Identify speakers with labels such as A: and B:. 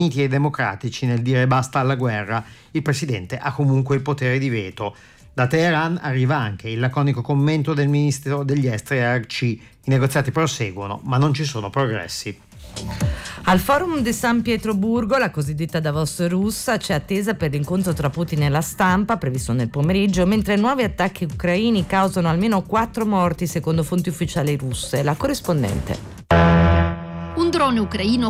A: Uniti e democratici nel dire basta alla guerra, il presidente ha comunque il potere di veto. Da Teheran arriva anche il laconico commento del ministro degli esteri Arci: i negoziati proseguono, ma non ci sono progressi.
B: Al forum di San Pietroburgo, la cosiddetta Davos russa, c'è attesa per l'incontro tra Putin e la stampa, previsto nel pomeriggio, mentre nuovi attacchi ucraini causano almeno 4 morti secondo fonti ufficiali russe. La corrispondente.
C: Un drone ucraino